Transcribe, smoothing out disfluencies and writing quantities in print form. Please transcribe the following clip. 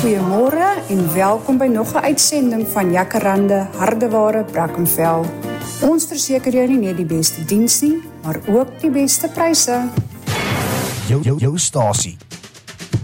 Goeiemôre en welkom by nog 'n uitsending van Jacaranda Hardeware Brackenfell. Ons verseker jou nie net die beste diens nie, maar ook die beste pryse. Jou stasie